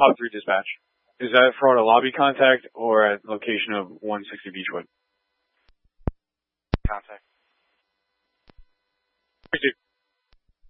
Pop 3 dispatch. Is that for a lobby contact or at location of 160 Beechwood? Contact.